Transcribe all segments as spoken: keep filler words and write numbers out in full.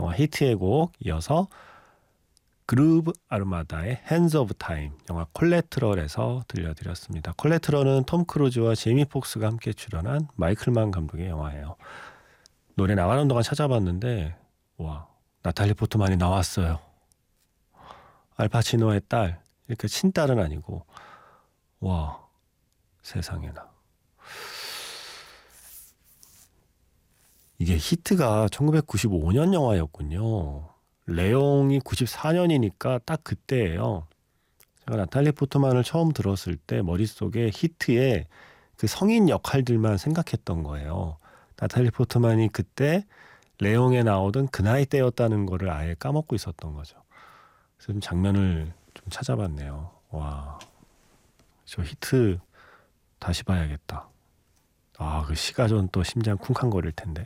영화 히트의 곡 이어서 그루브 아르마다의 Hands of Time, 영화 콜레트럴에서 들려드렸습니다. 콜레트럴은 톰 크루즈와 제이미 폭스가 함께 출연한 마이클 만 감독의 영화예요. 노래 나가는 동안 찾아봤는데 와, 나탈리 포트만이 나왔어요. 알파치노의 딸, 이렇게 친딸은 아니고 와, 세상에나. 이게 히트가 천구백구십오 년 영화였군요. 레옹이 구십사 년이니까 딱 그때예요. 제가 나탈리 포트만을 처음 들었을 때 머릿속에 히트의 그 성인 역할들만 생각했던 거예요. 나탈리 포트만이 그때 레옹에 나오던 그 나이 때였다는 거를 아예 까먹고 있었던 거죠. 그래서 좀 장면을 좀 찾아봤네요. 와, 저 히트 다시 봐야겠다. 아, 그 시가전 또 심장 쿵쾅거릴 텐데.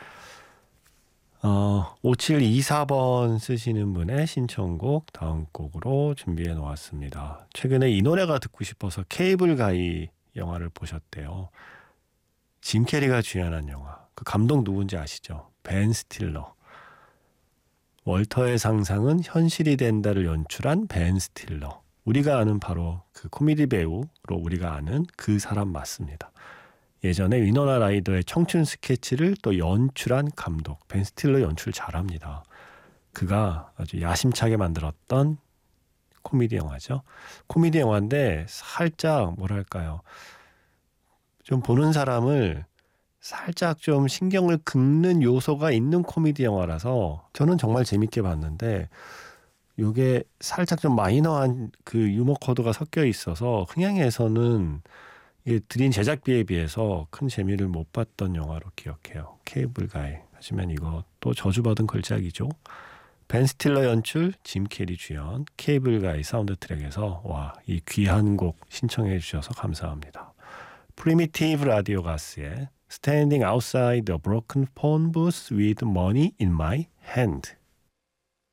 어, 오칠이사 번 쓰시는 분의 신청곡 다음 곡으로 준비해 놓았습니다. 최근에 이 노래가 듣고 싶어서 케이블 가이 영화를 보셨대요. 짐 캐리가 주연한 영화. 그 감독 누군지 아시죠? 벤 스틸러. 월터의 상상은 현실이 된다를 연출한 벤 스틸러. 우리가 아는 바로 그 코미디 배우로 우리가 아는 그 사람 맞습니다. 예전에 위노나 라이더의 청춘 스케치를 또 연출한 감독, 벤 스틸러 연출 잘합니다. 그가 아주 야심차게 만들었던 코미디 영화죠. 코미디 영화인데 살짝 뭐랄까요, 좀 보는 사람을 살짝 좀 신경을 긁는 요소가 있는 코미디 영화라서 저는 정말 재밌게 봤는데, 이게 살짝 좀 마이너한 그 유머 코드가 섞여 있어서 흥행에서는 이게 들인 제작비에 비해서 큰 재미를 못 봤던 영화로 기억해요. 케이블 가이. 하지만 이거 또 저주받은 걸작이죠. 벤 스틸러 연출, 짐 캐리 주연, 케이블 가이 사운드 트랙에서 와, 이 귀한 곡 신청해 주셔서 감사합니다. 프리미티브 라디오 가스의 Standing Outside a Broken Phone Booth with Money in My Hand.